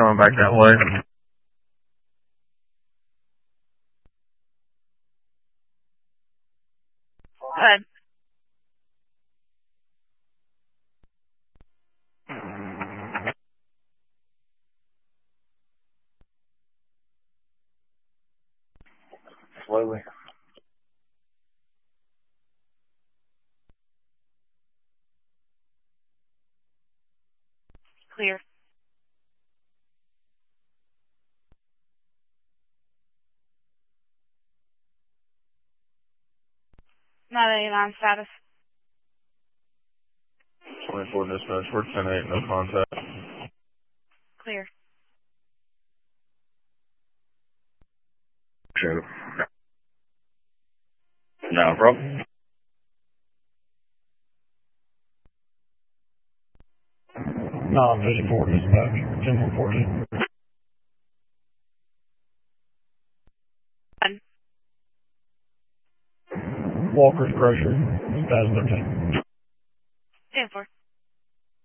coming back that way. Good. Slowly. Clear. 989 status. 24 dispatch, we're 10-8, no contact. Clear. Sure. No problem. Non-vision 4 dispatch, 10-140. Done. Walker's Grocery, 2013. 10-4.